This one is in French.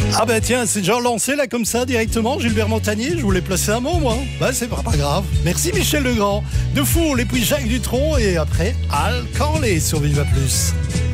Ah bah tiens, c'est déjà lancé là comme ça directement, Gilbert Montagnier, je voulais placer un mot moi. Bah c'est pas grave. Merci Michel Legrand. De Four, et puis Jacques Dutronc et après Al Corley sur Viva Plus.